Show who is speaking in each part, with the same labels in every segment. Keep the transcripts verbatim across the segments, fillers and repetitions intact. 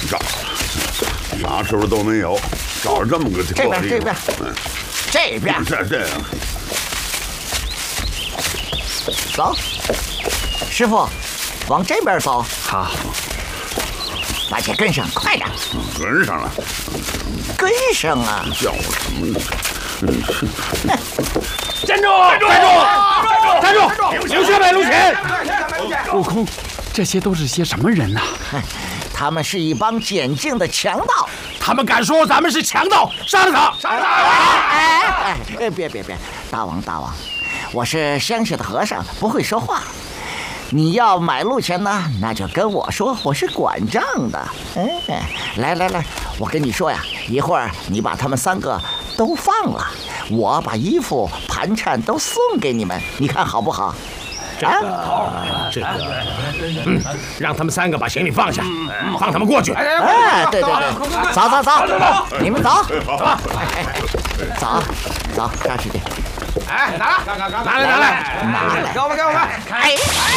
Speaker 1: 找，啥时候都没有，找着这么个
Speaker 2: 这边这边，嗯，这边
Speaker 1: 这这样。
Speaker 2: 走，师傅，往这边走。
Speaker 3: 好，
Speaker 2: 把姐跟上，快点。
Speaker 1: 跟上了。
Speaker 2: 跟上啊！
Speaker 1: 叫我什么呢？
Speaker 3: 站住！站住！站住！站住！留下买路钱！悟空，这些都是些什么人呐？
Speaker 2: 他们是一帮简净的强盗。
Speaker 3: 他们敢说咱们是强盗，杀了他！杀了他！
Speaker 2: 哎哎哎！别别别！大王大王，我是乡下的和尚，不会说话。你要买路钱呢，那就跟我说，我是管账的。哎，来来来，我跟你说呀，一会儿你把他们三个都放了，我把衣服、盘缠都送给你们，你看好不好？
Speaker 3: 这个，这个，嗯，让他们三个把行李放下，放他们过去。
Speaker 2: 哎，对对对，走走走，你们走，走走，抓紧点。
Speaker 3: 哎，拿来，拿来，拿来，
Speaker 2: 拿来，
Speaker 3: 给我们，给我们。
Speaker 2: 哎，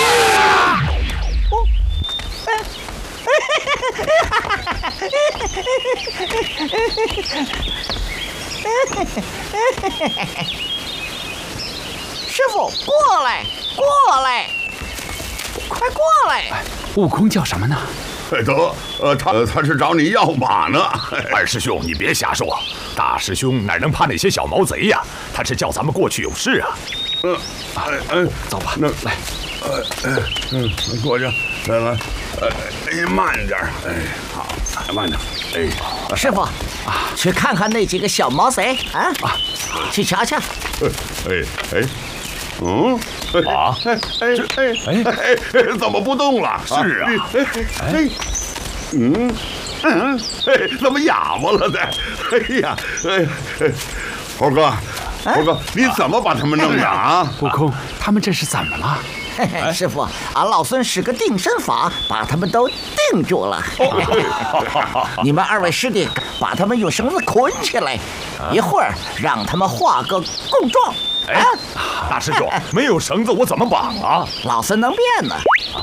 Speaker 2: 哦，师傅，过来，过来，快过来！
Speaker 3: 悟空叫什么呢？
Speaker 1: 得，呃，他呃他是找你要马呢。
Speaker 4: 二师兄，你别瞎说，大师兄哪能怕那些小毛贼呀？他是叫咱们过去有事啊。
Speaker 1: 嗯，哎哎，
Speaker 3: 走吧，
Speaker 1: 那
Speaker 3: 来，
Speaker 1: 呃呃嗯，过去，来来，呃，哎，慢点，哎，好，慢点，哎，
Speaker 2: 师傅啊，去看看那几个小毛贼啊啊，去瞧瞧。
Speaker 1: 哎哎，嗯，
Speaker 4: 啊，
Speaker 1: 哎哎哎哎哎，怎么不动了？
Speaker 4: 是啊，
Speaker 1: 哎哎，嗯嗯，哎，怎么哑巴了呢？哎呀，哎哎，猴哥，猴哥，你怎么把他们弄的啊？
Speaker 3: 悟空，他们这是怎么了？
Speaker 2: 嘿嘿，师傅，俺老孙使个定身法，把他们都定住了。你们二位师弟把他们用绳子捆起来，一会儿让他们画个供状。
Speaker 4: 哎，大师兄，没有绳子我怎么绑啊？
Speaker 2: 老孙能变呢。